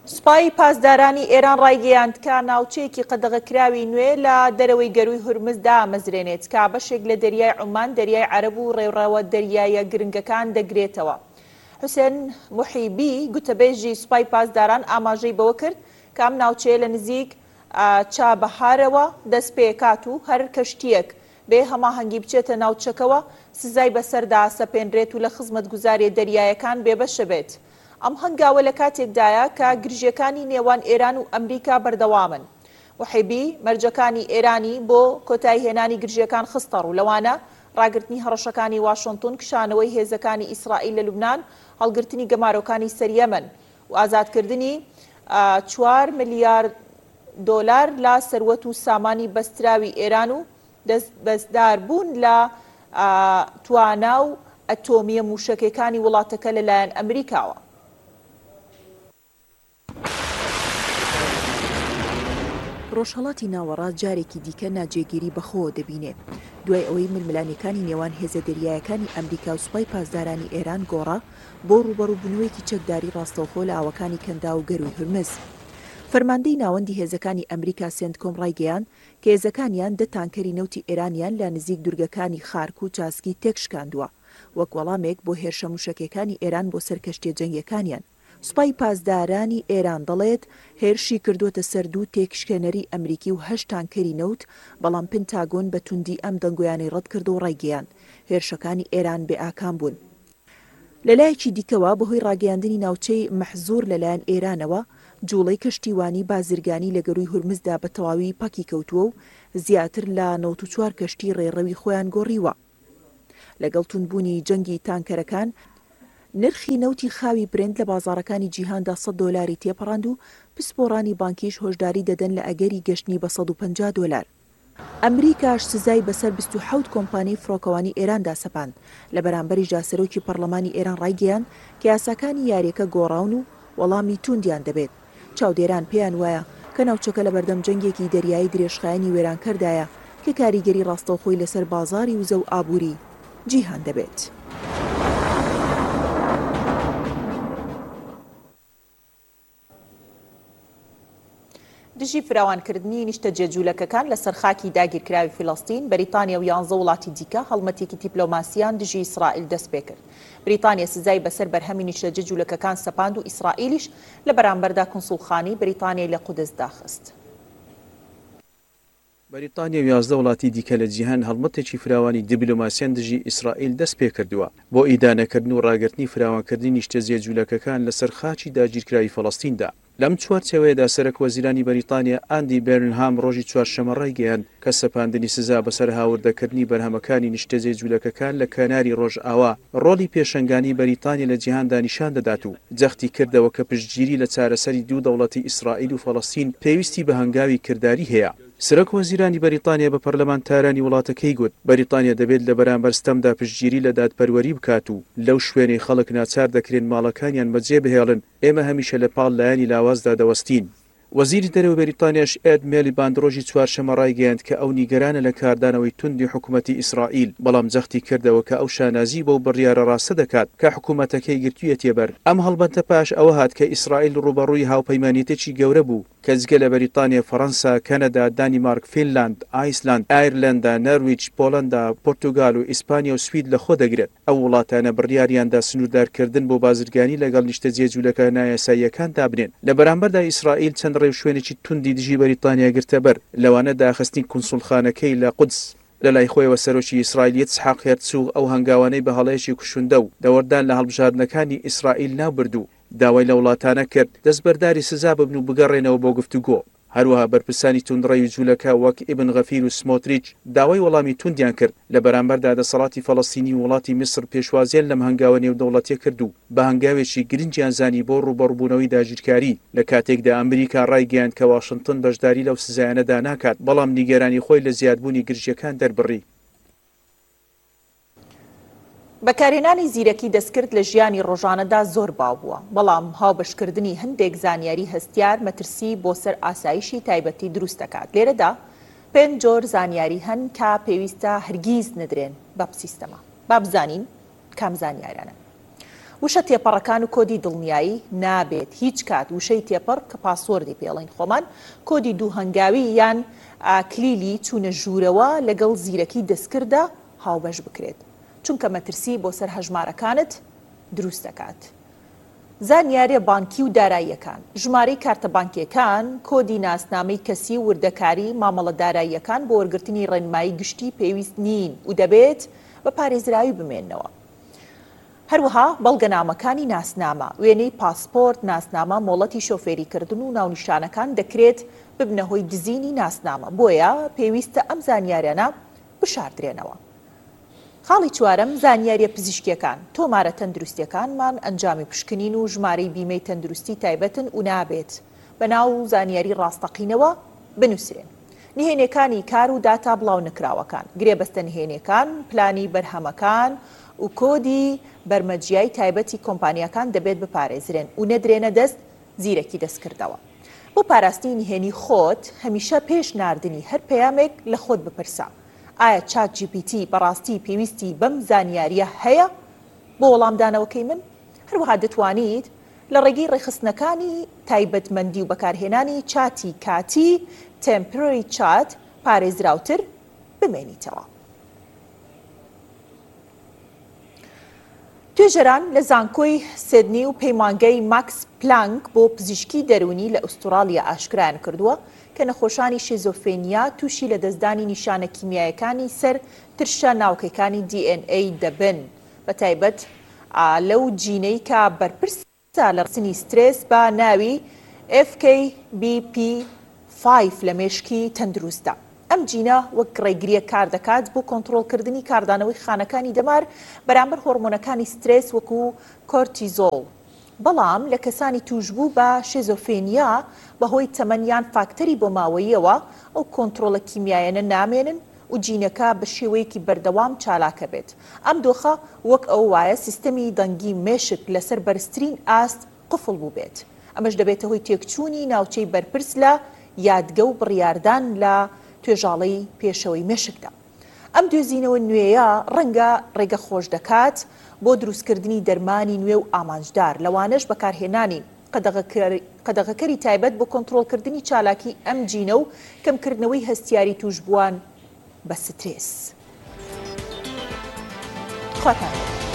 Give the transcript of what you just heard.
سوپای پاسدارانی ئێران ڕایگەیاند کە ناوچەیەکی قەدەغەکراوی نوێ لە دەرەوەی گەروی هورمزدا ئامەزرێنێت کە بەشێک لە دەریای عومان، دەریای عەرەب و ڕێوڕاوە دەریایە گرنگەکان دەگرێتەوە. حوسێن موحیبی گوتەبێژی سوپای پاسداران ئاماژەی بەوە کرد کە ئەم ناوچەیە لە نزیک چابەهارەوە دەست پێکات و هەر کەشتیەک بێ هەماهەنگی بچێتە ناوچەکەوە سزای بەسەردا سەپێنرێت و لە خزمەتگوزاری دەریایەکان بێبەشە بێت. ئەم هەنگاوە لە کاتێکدایە کە گرژیەکانی نێوان ئێران و ئەمریکا بەردەوامن. وحیبی مەرجەکانی ئێرانی بۆ کۆتایهێنانی گرژیەکان خستە ڕوو، لەوانە ڕاگررتنی هەڕەشەکانی واشنتن، کشانەوەی هێزەکانی ئیسرائیل لە لوبنان، هەڵگرتنی گەمارۆکانی سەریەمن و ئازادکردنی 4 ملیارد دۆلار لە سەروەت و سامانی بەستراوی ئێران و بەسداربوون لە توانا و ئەتۆمیە موشکەکانی وڵاتەکە لەلایەن ئەمریکاوە. ڕۆژهەڵاتی ناوەڕاست جارێکی دیکە ناجێگیری بەخۆوە دەبینێت دوای ئەوەی ململانیەکانی نێوان هێزە دەریایەکانی ئەمریکا و سوپای پاسدارانی ئێران گۆڕا بۆ ڕوبەڕووبوونەوەیەکی چەکداری ڕاستەوخۆ لە ئاوەکانی کەندا و گەروی هورمز. فەرماندەی ناوەندی هێزەکانی ئەمریکا سێنتکۆم ڕایگەیاند کە هێزەکانیان 10 تانکەری نەوتی ئێرانیان لە نزیک دوورگەکانی خارک و چاسکی تێکشکاندووە وەک وەڵامێک بۆ هێرشە موشکەکانی ئێران بۆ سەر کەشتیە جەنگیەکانیان. سوپای پاسدارانی ئێران دەڵێت هێرشی کردوتە سەر 2 تێکشکێنەری ئەمریکی و 8 تانکەری نەوت، بەڵام پنتاگۆن بە توندی ئەم دەنگۆیانەی ڕەت کرد و ڕایگەیان هێرشەکانی ئێران بێ ئاکام بوون. لەلایەکی دیکەوە بەهۆی ڕاگەیاندنی ناوچەی مەحزوور لەلایەن ئێرانەوە جوڵەی کەشتیوانی بازرگانی لە گەروی هورمزدا بە تەواوی پاکی کەوتووە و زیاتر لە 94 کەشتی ڕێڕەوی خۆیان گۆڕیوە. لەگەڵ توندبوونی جەنگی تانکەرەکان نرخی نەوتی خاوی برند لە بازارەکانی جیهاندا $100 تێپەڕاند و پسپۆڕانی بانکیش هۆشداری دەدەن لە ئەگەری گەشتنی بە $150. ئەمریکاش سزای بەسەر 27 کۆمپانیای فڕۆکەوانی ئێراندا سەپاند. لە بەرامبەری جاسەرۆکی پەرلەمانی ئێران ڕایگەیاند کە یاساکانی یاریەکە گۆڕاون و وەڵامی توندیان دەبێت. چاودێران پێیان وایە کە ناوچەکە لە بەردەم جەنگێکی دەریایی درێژخایەنی وێرانکەردایە کە کاریگەری ڕاستەوخۆی لەسەر بازاری وزە و ئابووری جیهان دەبێت. دژی فراوانکردنی نیشتە جێجوولەکەکان لەسەر خاکی داگیرکراوی فیلەستین، بەریتانیا و 11 وڵاتی دیکە هەڵمەتێکی دیپلۆماسیان دژی ئیسرائیل دەست پێ کرد. بریتانیا سزای بەسەر بەرهەمی نیشتە جێجوولەکەکان سەپاند و ئیسرائیلیش لە بەرامبەردا کونسوڵخانی بریتانیای لە قودس داخست. بەریتانیا و 11 وڵاتی دیکە لە جیهان هەڵمەتێکی فراوانی دیپلۆماسیان دژی ئیسرائیل دەست پێ کردووە بۆ ئیدانەکردن و ڕاگررتنی فراوانکردنی نیشتە جێجوولەکەکان لەسەر خاکی داگیرکراوی فەڵەستیندا. لەم چوارچێوەیەدا سەرۆک وەزیرانی بەریتانیا ئاندی بێرنهام ڕۆژی چوارشەمە ڕایگەیاند کە سەپاندنی سزا بەسەر هاوردەکردنی بەرهەمەکانی نیشتە جێجوولەکەکان لە کەناری ڕۆژئاوا ڕۆڵی پێشەنگانی بەریتانیا لە جیهاندا نیشان دەدات و جەختی کردەوە کە پشتگیری لە چارەسەری 2 دەوڵەتی ئیسرائیل و فەڵەستین پێویستی بە هەنگاوی کردداری هەیە. سەرۆک وەزیرانی بەریتانیا بە پەرلەمانتارانی وڵاتەکەی گوت بەریتانیا دەبێت لە بەرامبەر ستەمدا پشتگیری لە دادپەروەری بکات و لەو شوێنەی خەڵک ناچار دەکرێن ماڵەکانیان بەجێ بهێڵن ئێمە هەمیشە لە پاڵ لایەنی لاوازدا دەوەستین. وەزیری دەرەوە بەریتانیاش ئێد میلیباند ڕۆژی چوارشەمە ڕایگەیاند کە ئەو نیگەرانە لە کاردانەوەی توندی حکوومەتی ئیسرائیل، بەڵام جەختی کردەوە کە ئەو شانازی بەو بڕیارە ڕاستە دەکات کە حکوومەتەکەی گرتوویە تێبەر. ئەم هەڵبەتە پاش ئەوە هات کە ئیسرائیل ڕوبەڕووی هاوپەیمانیەتێکی گەورە بوو کە جگە لە بەریتانیا، فەڕەنسا، کەنەدا، دانیمارک، فینلاند، ئایسلاند، ئایرلندا، نەرویج، پۆڵەندا، پۆرتوگال و ئیسپانیا و سوید لەخۆ دەگرێت. ئەو وڵاتانە بڕیاریاندا سنووردارکردن بۆ بازرگانی لەگەڵ نیشتە جێجوولەکە نایاساییەکاندا بنێن. لە بەرامبەردا ئیسرائیل چەند ڕێو شوێنێکی توندی دژی بەریتانیا گرتە بەر، لەوانە داخستنی کونسوڵخانەکەی لە قودس. لە لای خۆیەوە سەرۆکی ئیسرائیل ییتسحاق هێرتزوگ ئەو هەنگاوانەی بە هەڵەیەکی کوشندە و دەوەردان لە هەڵبژاردنەکانی ئیسرائیل ناوبردوو، داوای لە وڵاتانە کرد دەستبەرداری سزا ببن و بگەڕێنەوە بۆ گفتوگۆ. هەروەها بەرپرسانی توندڕەوی جوولەکە وەک ئیبن غەفیر و سمۆتریچ داوای وەڵامی توندیان کرد لە بەرامبەردا دەسەڵاتی فەڵەستینی و وڵاتی میسر پێشوازیان لەم هەنگاوە نێودەوڵەتیە کرد و بە هەنگاوێکی گرنگیان زانی بۆ ڕوبەڕووبوونەوەی داگیرکاری، لە کاتێکدا ئەمریکا ڕایگەیاند کە واشنتن بەشداری لەو سزایانەدا ناکات، بەڵام نیگەرانی خۆی لە زیادبوونی گرژیەکان دەربڕی. بەکارهێنانی زیرەکی دەستکرد لە ژیانی ڕۆژانەدا زۆر باو بووە، بەڵام هاوبەشکردنی هەندێک زانیاری هەستیار مەترسی بۆ سەر ئاسایشی تایبەتی دروست دەکات. لێرەدا 5 جۆر زانیاری هەن کە پێویستە هەرگیز نەدرێن بەم سیستەمە. با بزانین کام زانیارانە. وشە تێپەڕەکان و کۆدی دڵنیایی نابێت هیچ کات وشەی تێپەڕ کە پاسوەردی پێڵین خۆمان کۆدی دوو هەنگاوی یان کلیلی چوونە ژوورەوە لەگەڵ زیرەکی دەستکردا هاوبەش بکرێت چونکە مەترسی بۆ سەر هەژمارەکانت دروست دەکات. زانیاریە بانکی و داراییەکان ژمارەی کارتە بانکیەکان کۆدی ناسنامەی کەسی و وردەکاری مامەڵە داراییەکان بۆ وەرگرتنی ڕێنمایی گشتی پێویست نین و دەبێت بە پارێزراوی بمێننەوە. هەروەها بەڵگەنامەکانی ناسنامە وێنەی پاسپۆرت ناسنامە مۆڵەتی شۆفێریکردن و ناونیشانەکان دەکرێت ببنە هۆی دزینی ناسنامە بۆیە پێویستە ئەم زانیاریانە بشاردرێنەوە. خاڵی چوارەم زانیاریە پزیشکیەکان تۆمارە تەندروستیەکانمان ئەنجامی پشکنین و ژمارەی بیمەی تەندروستی تایبەتن و نابێت بەناو زانیاری ڕاستەقینەوە بنووسرێن. نهێنیەکانی کار و داتا بڵاو نکراوەکان گرێبەستە نهێنیەکان پلانی بەرهەمەکان و کۆدی بەرمەجیایی تایبەتی کۆمپانیەکان دەبێت بپارێزرێن و نەدرێنە دەست زیرەکی دەستکردەوە. بۆ پاراستی نهێنی خۆت هەمیشە پێش ناردنی هەر پەیامێک لە خۆت بپرسە ئایا چات GPT بەڕاستی پێویستی بەم زانیاریە هەیە بۆ وەڵامدانەوەکەی من؟ هەروەها دەتوانیت لە ڕێگەی ڕێخستنەکانی تایبەتمەندی و بەکارهێنانی چاتی کاتی تێمپۆرەری چات پارێزراوتر بمێنیتەوە. توێژەران لە زانکۆی سیدنی و پەیمانگەی ماکس پلانک بۆ پزیشکی دەرونی لە ئوسترالیا ئاشکرایان کردووە کە نەخۆشانی شیزۆفرێنیا تووشی لە دەستدانی نیشانە کیمیایەکانی سەر ترشە ناوکەکانی DNA دەبن بە تایبەت لەو جینەی کە بەرپرسە لە ڕسنی سترێس بە ناوی FKBP5 لە مێشکی تەندروستە. ئەم جینە وەک ڕێگریە کار دەکات بۆ کۆنتڕۆڵکردنی کاردانەوەی خانەکانی دەمار بەرامبەر هۆرمۆنەکانی سترێس وەکو کۆرتیزۆڵ. بەڵام لە کەسانی توشبوو بە شێزۆفرێنیا بەهۆی تەمەنیان فاکتەری بۆ ماوەیەوە ئەو کۆنتڕۆڵە کیمیایەنە نامێنن و جینەکە بە شێوەیەکی بەردەوام چالاکە بێت. ئەم دۆخە وەک ئەو وایە سیستەمی دەنگی مێشک لەسەر بەرزترین ئاست قفڵ بوو بێت. ئەمەش دەبێتە هۆی تێکچوونی ناوچەی بەرپرس لە یادگە و بڕیاردان لە توێژاڵەی پێشەوەی مێشکدا. ئەم دوێزینەوە نوێیە ڕەنگە ڕێگە خۆش دەکات بۆ دروستکردنی دەرمانی نوێ و ئامانجدار لەوانش بەکارهێنانی قەدەغەکەری تایبەت بۆ کۆنتڕۆڵکردنی چالاکی ئەم جینە و کەمکردنەوەی هەستیاری توشبووان بە سترێس. خواتان